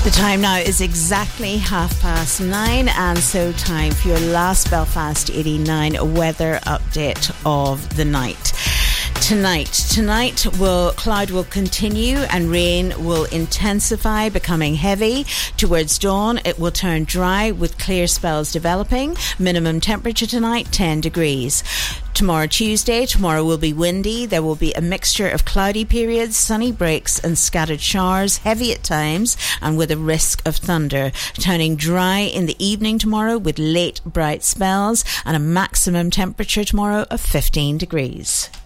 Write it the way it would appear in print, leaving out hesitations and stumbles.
The time now is exactly 9:30, and so time for your last Belfast 89 weather update of the night. Tonight cloud will continue and rain will intensify, becoming heavy. Towards dawn, it will turn dry with clear spells developing. Minimum temperature tonight, 10 degrees. Tomorrow, Tuesday, will be windy. There will be a mixture of cloudy periods, sunny breaks and scattered showers, heavy at times and with a risk of thunder. Turning dry in the evening tomorrow with late bright spells and a maximum temperature tomorrow of 15 degrees.